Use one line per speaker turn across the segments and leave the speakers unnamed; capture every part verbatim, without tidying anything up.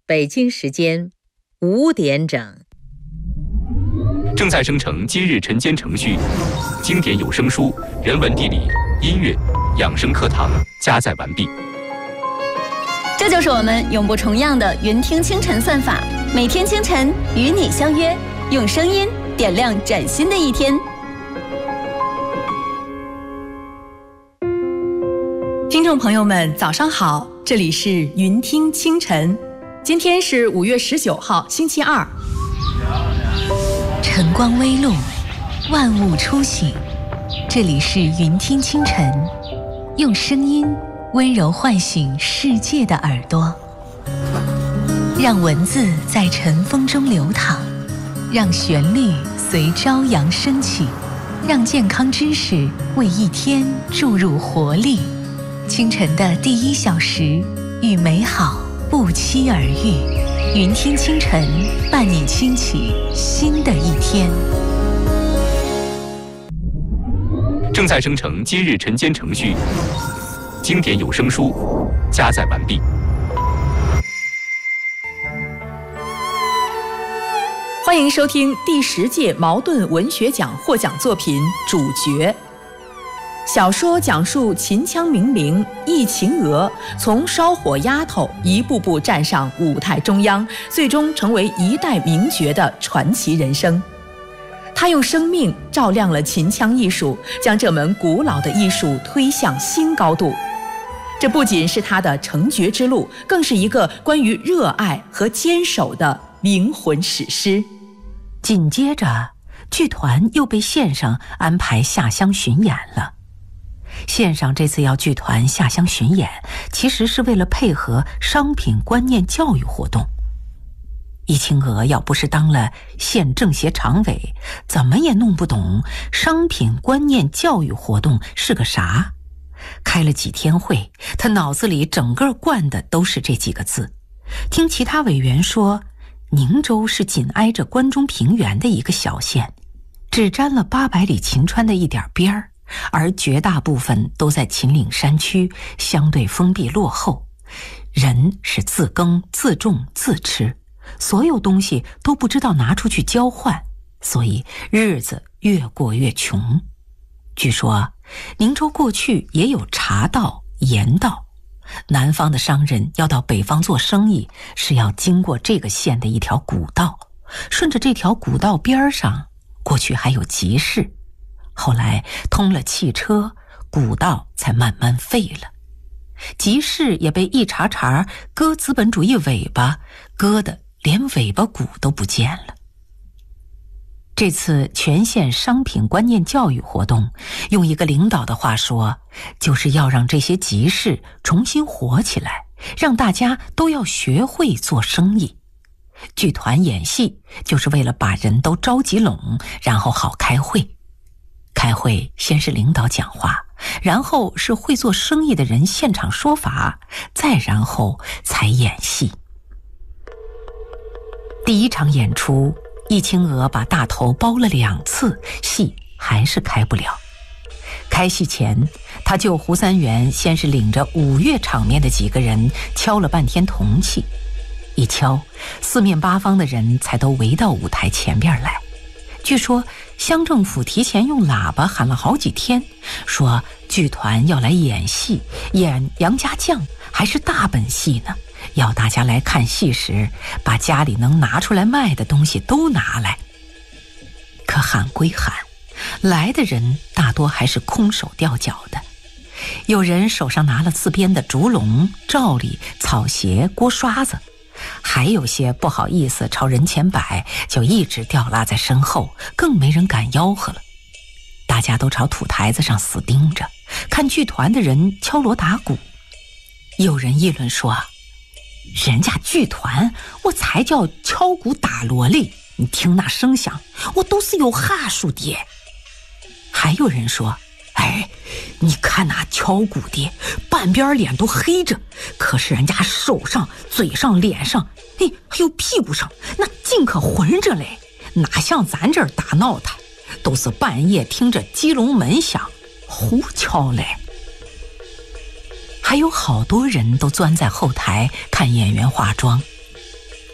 北京时间五点整。
正在生成今日晨间程序，经典有声书、人文地理、音乐、养生课堂加载完毕。
这就是我们永不重样的云听清晨算法，每天清晨与你相约，用声音点亮崭新的一天。
听众朋友们，早上好，这里是云听清晨，今天是五月十九号，星期二。
晨光微露，万物初醒，这里是云听清晨，用声音温柔唤醒世界的耳朵，让文字在晨风中流淌，让旋律随朝阳升起，让健康知识为一天注入活力。清晨的第一小时，与美好不期而遇。云听清晨，伴你轻启新的一天。
正在生成今日晨间程序，经典有声书加载完毕。
欢迎收听第十届茅盾文学奖获奖作品《主角》。小说讲述秦腔名伶易秦娥从烧火丫头一步步站上舞台中央，最终成为一代名角的传奇人生。她用生命照亮了秦腔艺术，将这门古老的艺术推向新高度。这不仅是她的成角之路，更是一个关于热爱和坚守的灵魂史诗。
紧接着，剧团又被县上安排下乡巡演了。县上这次要剧团下乡巡演，其实是为了配合商品观念教育活动。易秦娥要不是当了县政协常委，怎么也弄不懂商品观念教育活动是个啥。开了几天会，他脑子里整个灌的都是这几个字。听其他委员说，宁州是紧挨着关中平原的一个小县，只沾了八百里秦川的一点边儿，而绝大部分都在秦岭山区，相对封闭落后，人是自耕自种自吃，所有东西都不知道拿出去交换，所以日子越过越穷。据说宁州过去也有茶道盐道，南方的商人要到北方做生意，是要经过这个县的一条古道，顺着这条古道边上，过去还有集市，后来通了汽车，古道才慢慢废了。集市也被一茬茬割资本主义尾巴，割得连尾巴骨都不见了。这次全县商品观念教育活动，用一个领导的话说，就是要让这些集市重新活起来，让大家都要学会做生意。剧团演戏就是为了把人都召集拢，然后好开会。开会先是领导讲话，然后是会做生意的人现场说法，再然后才演戏。第一场演出，易秦娥把大头包了两次，戏还是开不了。开戏前，他舅胡三元先是领着五岳场面的几个人敲了半天铜器，一敲，四面八方的人才都围到舞台前边来。据说乡政府提前用喇叭喊了好几天，说剧团要来演戏，演杨家将还是大本戏呢，要大家来看戏时把家里能拿出来卖的东西都拿来。可喊归喊，来的人大多还是空手掉脚的，有人手上拿了自编的竹笼、罩笠、草鞋、锅刷子，还有些不好意思朝人前摆，就一直吊拉在身后，更没人敢吆喝了。大家都朝土台子上死盯着，看剧团的人敲锣打鼓。有人议论说，人家剧团我才叫敲鼓打锣哩，你听那声响，我都是有哈数的。还有人说，哎，你看那敲鼓的半边脸都黑着，可是人家手上、嘴上、脸上，哎，还有屁股上，那尽可浑着嘞，哪像咱这儿打闹的，都是半夜听着鸡笼门响，胡敲嘞。还有好多人都钻在后台看演员化妆，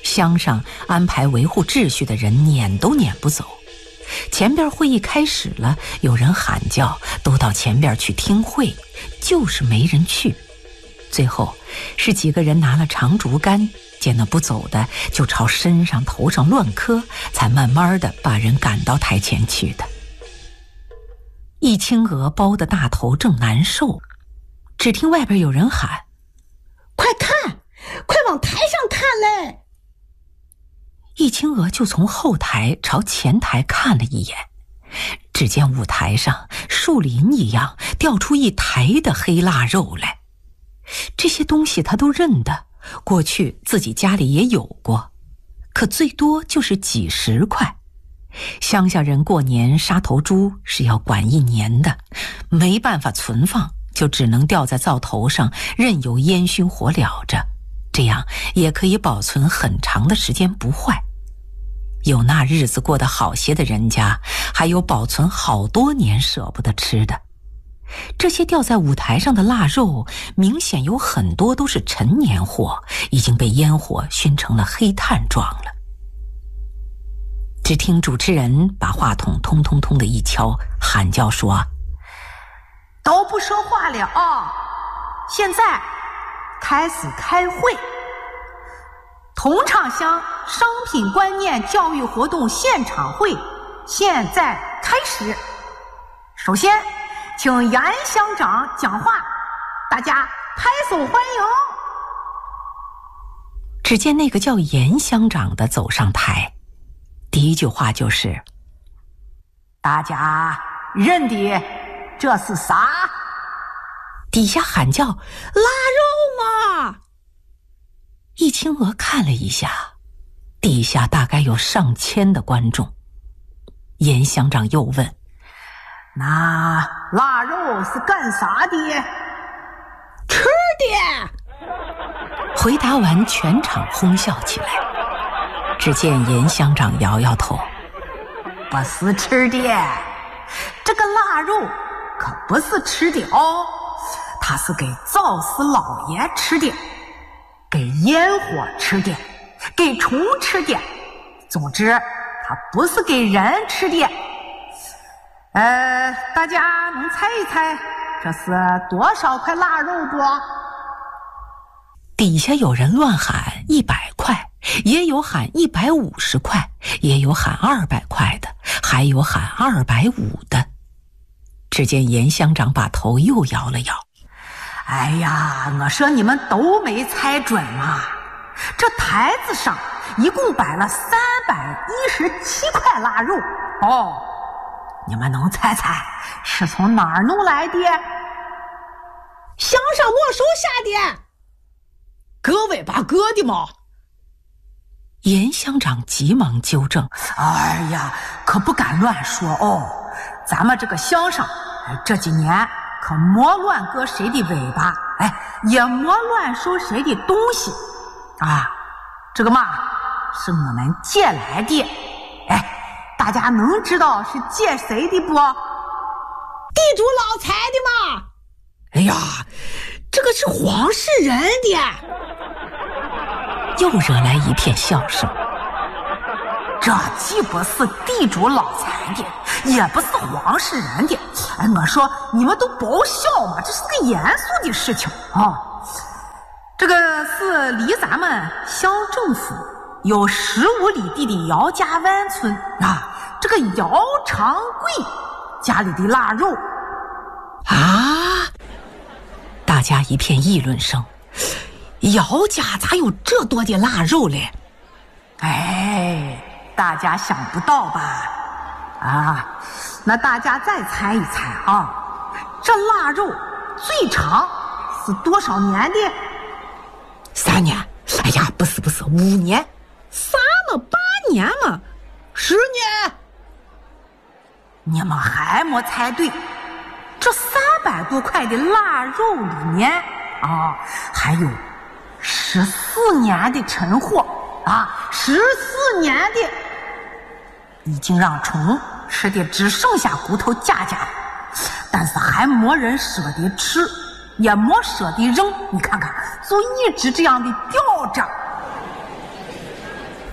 乡上安排维护秩序的人撵都撵不走。前边会议开始了，有人喊叫，都到前边去听会，就是没人去。最后是几个人拿了长竹竿，见那不走的就朝身上头上乱磕，才慢慢的把人赶到台前去的。易清娥包的大头正难受，只听外边有人喊：
快看，快往台上看嘞！
易清娥就从后台朝前台看了一眼，只见舞台上树林一样掉出一台的黑腊肉来。这些东西他都认得，过去自己家里也有过，可最多就是几十块。乡下人过年杀头猪是要管一年的，没办法存放，就只能吊在灶头上，任由烟熏火燎着，这样也可以保存很长的时间不坏。有那日子过得好些的人家，还有保存好多年舍不得吃的。这些吊在舞台上的腊肉，明显有很多都是陈年货，已经被烟火熏成了黑炭状了。只听主持人把话筒通通通的一敲，喊叫说：
都不说话了啊！现在开始开会。同昌乡商品观念教育活动现场会现在开始。首先请严乡长讲话，大家拍手欢迎。
只见那个叫严乡长的走上台，第一句话就是：
大家认得这是啥？
底下喊叫：腊肉嘛！易清娥看了一下，底下大概有上千的观众。严乡长又问：
那腊肉是干啥的？吃的。
回答完，全场哄笑起来。只见严乡长摇摇头：
不是吃的，这个腊肉可不是吃的哦，它是给灶司老爷吃的，给烟火吃的，给虫吃的，总之它不是给人吃的。呃，大家能猜一猜这是多少块腊肉不？
底下有人乱喊一百块，也有喊一百五十块，也有喊二百块的，还有喊二百五的。只见严乡长把头又摇了摇：
哎呀，我说你们都没猜准嘛！这台子上一共摆了三百一十七块腊肉哦，你们能猜猜是从哪儿弄来的？乡上没收下的。割尾巴割的吗？
严乡长急忙纠正：
哎呀，可不敢乱说哦，咱们这个乡上这几年可没乱割谁的尾巴，哎，也没乱收谁的东西啊。这个嘛，是我们借来的。哎，大家能知道是借谁的不？地主老财的嘛。哎呀，这个是黄世仁的。
又惹来一片笑声。
这既不是地主老财的，也不是黄世仁的。哎，我说你们都别笑嘛，这是个严肃的事情啊。这个是离咱们乡政府有十五里地的姚家湾村啊，这个姚长贵家里的腊肉
啊！大家一片议论声。姚家咋有这多的腊肉嘞？
哎，大家想不到吧？啊，那大家再猜一猜啊，这腊肉最长是多少年的？三年。哎呀，不是不是，五年。啥嘛，八年嘛，十年。你们还没猜对，这三百多块的腊肉里面啊，还有十四年的陈货啊，十四年的已经让虫吃的只剩下骨头架架，但是还没人舍得吃，也没舍得扔，你看看，就一直这样的吊着。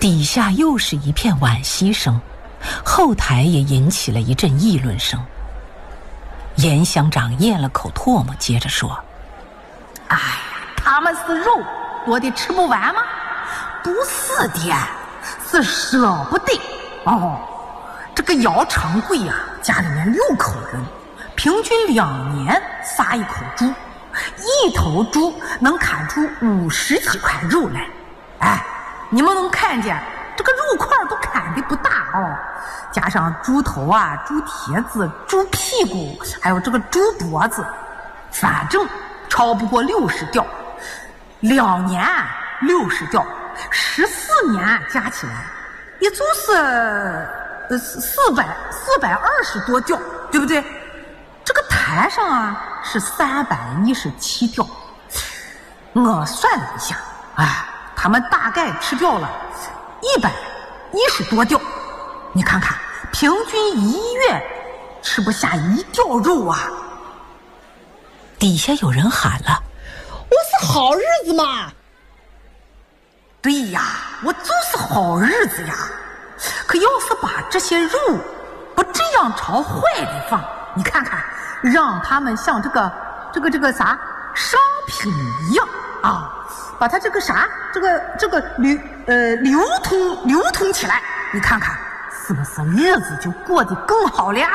底下又是一片惋惜声，后台也引起了一阵议论声。严乡长咽了口唾沫，接着说：
哎呀，他们是肉多的吃不完吗？不是的，是舍不得哦。这个姚长贵呀、啊，家里面六口人，平均两年杀一口猪，一头猪能砍出五十几块肉来。哎，你们能看见这个肉块都砍的不大哦，加上猪头啊、猪蹄子、猪屁股，还有这个猪脖子，反正超不过六十吊。两年六十吊，十四年加起来，也就是呃四百四百二十多吊，对不对？这个台上啊是三百一十七吊，我算了一下，哎，他们大概吃掉了一百一十多吊。你看看，平均一月吃不下一吊肉啊！
底下有人喊了：“
我是好日子嘛！”
对呀，我就是好日子呀。可要是把这些肉不这样朝坏的放，你看看，让他们像这个这个这个啥商品一样啊，把它这个啥这个这个流呃流通流通起来，你看看是不是日子就过得更好了呀？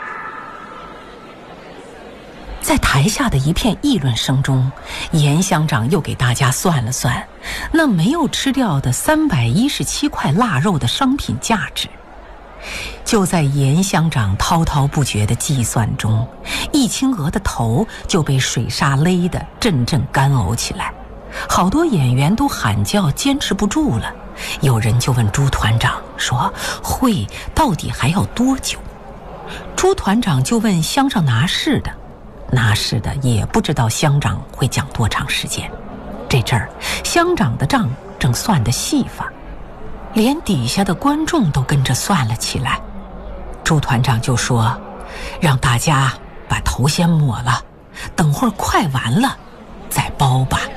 在台下的一片议论声中，严乡长又给大家算了算那没有吃掉的三百一十七块腊肉的商品价值。就在严乡长滔滔不绝的计算中，易清娥的头就被水沙勒得阵阵干呕起来，好多演员都喊叫坚持不住了。有人就问朱团长说：“会到底还要多久？”朱团长就问乡上拿事的，拿事的也不知道乡长会讲多长时间。这阵儿乡长的账正算得细发，连底下的观众都跟着算了起来。朱团长就说：“让大家把头先抹了，等会儿快完了再包吧。”